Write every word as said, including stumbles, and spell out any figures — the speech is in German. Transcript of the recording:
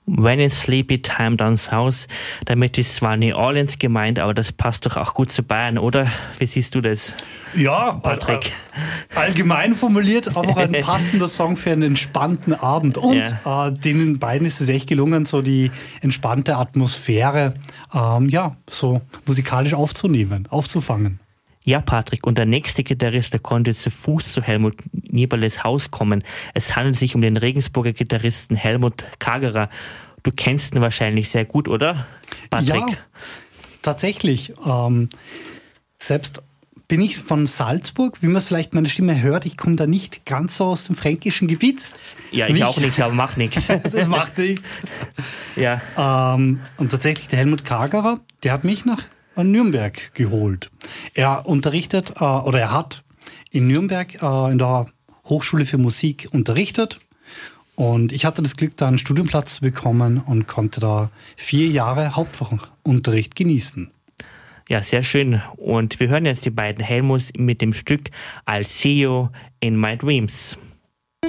When it's sleepy time down south, damit ist zwar New Orleans gemeint, aber das passt doch auch gut zu Bayern, oder? Wie siehst du das, ja, Patrick? All, allgemein formuliert, einfach ein passender Song für einen entspannten Abend. Und ja. äh, denen beiden ist es echt gelungen, so die entspannte Atmosphäre ähm, ja, so musikalisch aufzunehmen, aufzufangen. Ja, Patrick, und der nächste Gitarrist, der konnte zu Fuß zu Helmut Nieberles Haus kommen. Es handelt sich um den Regensburger Gitarristen Helmut Kagerer. Du kennst ihn wahrscheinlich sehr gut, oder, Patrick? Ja, tatsächlich. Ähm, selbst bin ich von Salzburg, wie man es vielleicht meine Stimme hört. Ich komme da nicht ganz so aus dem fränkischen Gebiet. Ja, ich, ich auch nicht, aber macht nichts. Das macht nichts. Ja. Ähm, und tatsächlich der Helmut Kagerer, der hat mich nach Nürnberg geholt. Er unterrichtet, äh, oder er hat in Nürnberg äh, in der Hochschule für Musik unterrichtet und ich hatte das Glück, da einen Studienplatz zu bekommen und konnte da vier Jahre Hauptfachunterricht genießen. Ja, sehr schön. Und wir hören jetzt die beiden Helmuts mit dem Stück I'll See You in My Dreams.